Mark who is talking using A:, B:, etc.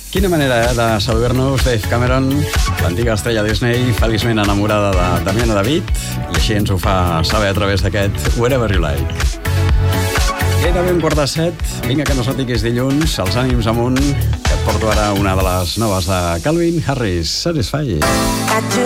A: Quina manera de saludar-nos Dave Cameron, l'antiga estrella Disney, feliçment enamorada de Damiano David, i així ens ho fa saber a través d'aquest Wherever You Like. Gairebé 6:45, vinga que no sàpiguis dilluns, els ànims amunt, que et porto ara una de les noves de Calvin Harris, Satisfy.